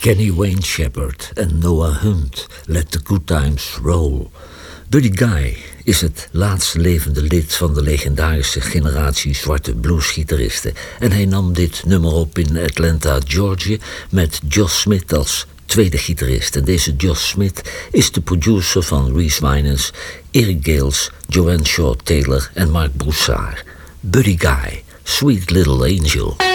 Kenny Wayne Shepherd en Noah Hunt, Let the Good Times Roll. Buddy Guy is het laatste levende lid van de legendarische generatie zwarte bluesgitaristen. En hij nam dit nummer op in Atlanta, Georgia, met Josh Smith als tweede gitarist. En deze Josh Smith is de producer van Reese Winans, Eric Gales, Joanne Shaw Taylor en Mark Broussard. Buddy Guy, Sweet Little Angel.